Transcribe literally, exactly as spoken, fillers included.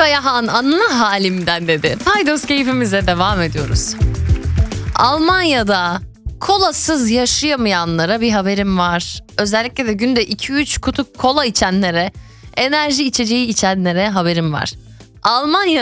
Kayahan anla halimden dedi. Paydos keyfimize devam ediyoruz. Almanya'da kolasız yaşayamayanlara bir haberim var. Özellikle de günde iki üç kutu kola içenlere, enerji içeceği içenlere haberim var. Almanya